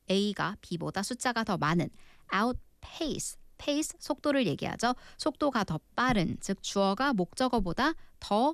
A가 B보다 숫자가 더 많은 outpace, pace, 속도를 얘기하죠. 속도가 더 빠른, 즉 주어가 목적어보다 더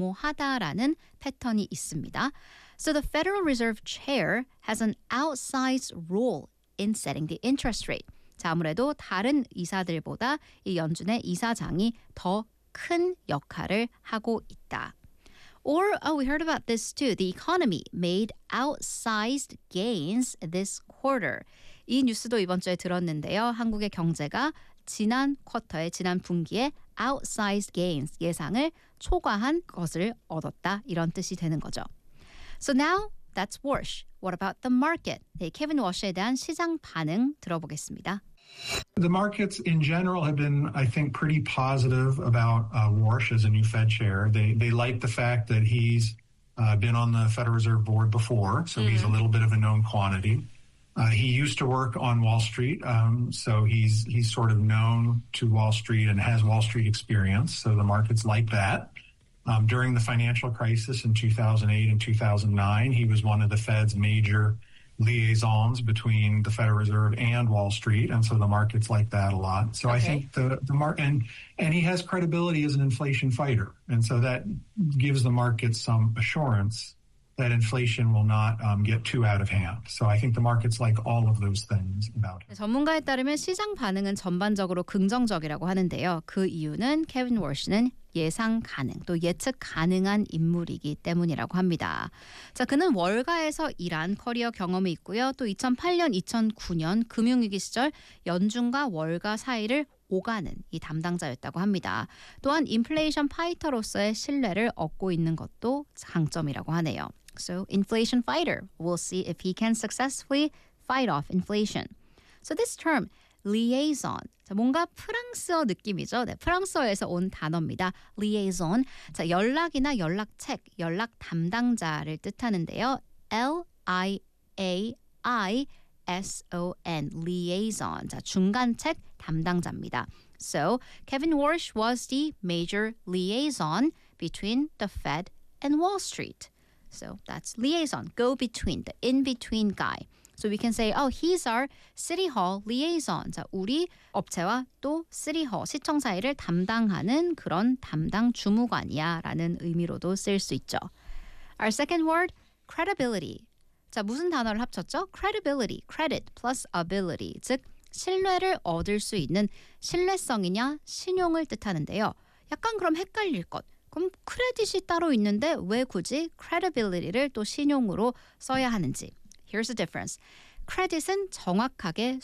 뭐뭐하다라는 패턴이 있습니다. So the Federal Reserve Chair has an outsized role in setting the interest rate. 자, 아무래도 다른 이사들보다 이 연준의 이사장이 더 큰 역할을 하고 있다. Or, we heard about this too. The economy made outsized gains this quarter. 이 뉴스도 이번 주에 들었는데요. 한국의 경제가 지난 쿼터에, 지난 분기에 outsized gains, 예상을 초과한 것을 얻었다. 이런 뜻이 되는 거죠. So now, that's Warsh. What about the market? 네, 케빈 워시에 대한 시장 반응 들어보겠습니다. The markets in general have been, I think, pretty positive about Warsh as a new Fed chair. They like the fact that he's been on the Federal Reserve Board before, so he's a little bit of a known quantity. He used to work on Wall Street, so he's sort of known to Wall Street and has Wall Street experience, so the markets like that. During the financial crisis in 2008 and 2009, he was one of the Fed's major liaisons between the Federal Reserve and Wall Street, and so the markets like that a lot. So okay. I think the market, and he has credibility as an inflation fighter, and so that gives the market some assurance that inflation will not get too out of hand. So I think the markets like all of those things about him. 전문가에 따르면 시장 반응은 전반적으로 긍정적이라고 하는데요. 그 이유는 케빈 월시는 예상 가능, 또 예측 가능한 인물이기 때문이라고 합니다. 자, 그는 월가에서 일한 커리어 경험이 있고요. 또 2008년, 2009년 금융위기 시절 연준과 월가 사이를 오가는 이 담당자였다고 합니다. 또한 인플레이션 파이터로서의 신뢰를 얻고 있는 것도 장점이라고 하네요. So, inflation fighter. We'll see if he can successfully fight off inflation. So this term, liaison. 자, 뭔가 프랑스어 느낌이죠. 네, 프랑스어에서 온 단어입니다. liaison. 자, 연락이나 연락책, 연락 담당자를 뜻하는데요. L-I-A-I-S-O-N, liaison. 자, 중간책 담당자입니다. So, Kevin Warsh was the major liaison between the Fed and Wall Street. So, that's liaison, go between, the in-between guy. So we can say, he's our City Hall liaison. 자, 우리 업체와 또 City Hall, 시청 사이를 담당하는 그런 담당 주무관이야 라는 의미로도 쓸 수 있죠. Our second word, credibility. 자, 무슨 단어를 합쳤죠? credibility, credit plus ability, 즉 신뢰를 얻을 수 있는 신뢰성이냐 신용을 뜻하는데요. 약간 그럼 헷갈릴 것. 그럼 크레딧이 따로 있는데 왜 굳이 credibility를 또 신용으로 써야 하는지. Here's the difference. 크레딧은 정확하게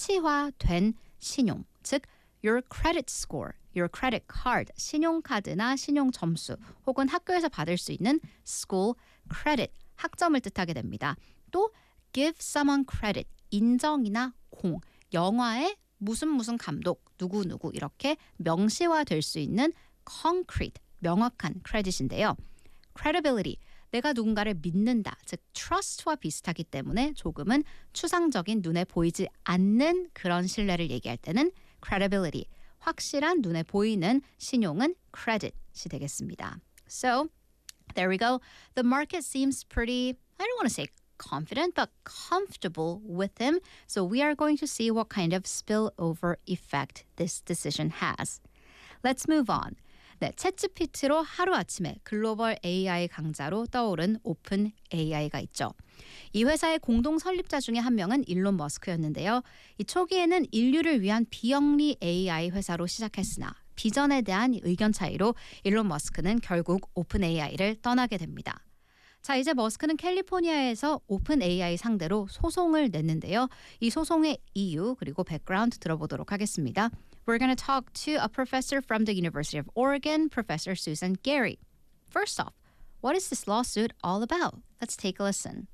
수치화된 신용, 즉 your credit score, your credit card, 신용카드나 신용점수 혹은 학교에서 받을 수 있는 school credit, 학점을 뜻하게 됩니다. 또 give someone credit, 인정이나 공, 영화의 무슨 감독, 누구 이렇게 명시화될 수 있는 concrete, 명확한 크레딧인데요. credibility, 내가 누군가를 믿는다, 즉 trust와 비슷하기 때문에 조금은 추상적인 눈에 보이지 않는 그런 신뢰를 얘기할 때는 credibility, 확실한 눈에 보이는 신용은 credit이 되겠습니다. So, there we go. The market seems pretty, I don't want to say confident, but comfortable with him. So we are going to see what kind of spillover effect this decision has. Let's move on. 네, 챗GPT로 하루아침에 글로벌 AI 강자로 떠오른 오픈 AI가 있죠. 이 회사의 공동 설립자 중에 한 명은 일론 머스크였는데요. 이 초기에는 인류를 위한 비영리 AI 회사로 시작했으나 비전에 대한 의견 차이로 일론 머스크는 결국 오픈 AI를 떠나게 됩니다. 자, 이제 머스크는 캘리포니아에서 오픈 AI 상대로 소송을 냈는데요. 이 소송의 이유 그리고 백그라운드 들어보도록 하겠습니다. We're going to talk to a professor from the University of Oregon, Professor Susan Gary. First off, what is this lawsuit all about? Let's take a listen.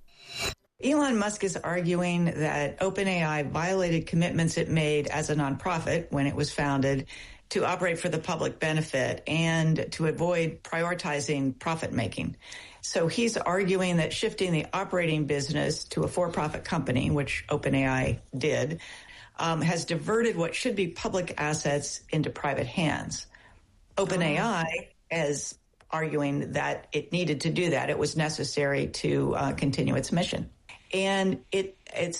Elon Musk is arguing that OpenAI violated commitments it made as a nonprofit when it was founded to operate for the public benefit and to avoid prioritizing profit making. So he's arguing that shifting the operating business to a for-profit company, which OpenAI did, has diverted what should be public assets into private hands. OpenAI is arguing that it needed to do that. It was necessary to continue its mission. And it's